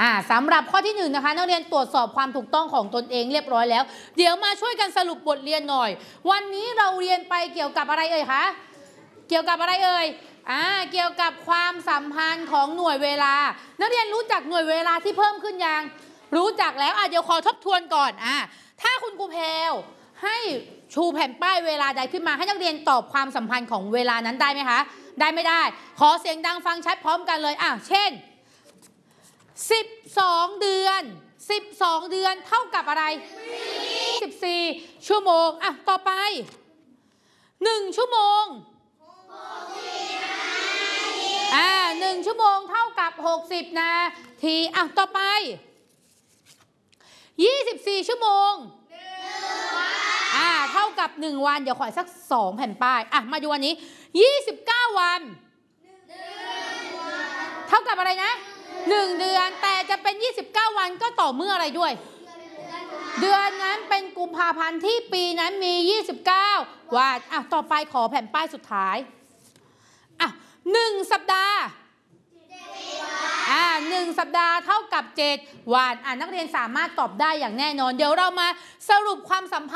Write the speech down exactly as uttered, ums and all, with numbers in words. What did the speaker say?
อ่าสำหรับข้อที่หนึ่งนะคะนักเรียนตรวจสอบความถูกต้องของตนเองเรียบร้อยแล้วเดี๋ยวมาช่วยกันสรุปบทเรียนหน่อยวันนี้เราเรียนไปเกี่ยวกับอะไรเอ่ยคะเกี่ยวกับอะไรเอ่ยอ่าเกี่ยวกับความสัมพันธ์ของหน่วยเวลานักเรียนรู้จักหน่วยเวลาที่เพิ่มขึ้นยังรู้จักแล้วอ่ะเดี๋ยวขอทบทวนก่อนอ่าถ้าคุณครูแพรวให้ชูแผ่นป้ายเวลาใดขึ้นมาให้นักเรียนตอบความสัมพันธ์ของเวลานั้นได้ไหมคะได้ไม่ได้ขอเสียงดังฟังชัดพร้อมกันเลยอ่ะเช่นสิบสองเดือนสิบสองเดือนเท่ากับอะไรสิบสี่ชั่วโมงอ่ะต่อไปหนึ่งชั่วโมงอ่าหนึ่งชั่วโมงเท่ากับหกสิบนาทีอ่ะต่อไปยี่สิบสี่ชั่วโมงอ่าเท่ากับหนึ่งวันเดี๋ยวขอสักสองแผ่นป้ายอ่ะมาดูวันนี้ยี่สิบเก้าวันเท่ากับอะไรนะหนึ่งเดือนแต่จะเป็นยี่สิบเก้าวันก็ต่อเมื่ออะไรด้วยเดือนนั้นเป็นกุมภาพันธ์ที่ปีนั้นมียี่สิบเก้าวันอ่ะต่อไปขอแผ่นป้ายสุดท้ายอ่ะหนึ่งสัปดาห์อ่าหนึ่งสัปดาห์เท่ากับเจ็ดวันอ่ะนักเรียนสามารถตอบได้อย่างแน่นอนเดี๋ยวเรามาสรุปความสัมพันธ์